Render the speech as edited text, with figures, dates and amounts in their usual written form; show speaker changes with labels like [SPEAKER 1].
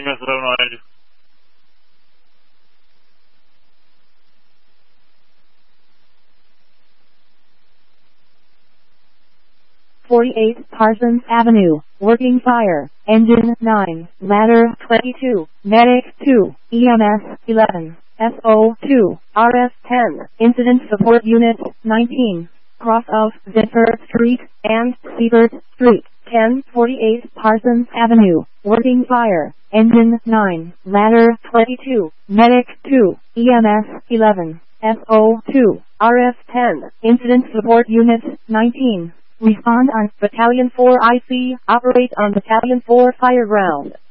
[SPEAKER 1] S09.
[SPEAKER 2] 48 Parsons Avenue, working fire, engine 9, ladder 22, medic 2, EMS 11, SO2, RF 10, incident support unit 19, cross of Vintner Street and Siebert Street, 1048 Parsons Avenue, working fire, engine 9, ladder 22, medic 2, EMS 11, SO2, RF 10, incident support unit 19. Respond on Battalion 4 IC, operate on Battalion 4 fire ground.